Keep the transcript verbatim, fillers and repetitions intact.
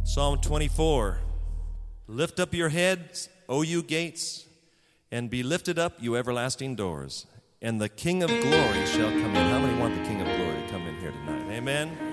Psalm twenty-four, lift up your heads, O you gates, and be lifted up, you everlasting doors, and the King of glory shall come in. How many want the King of glory to come in here tonight? Amen.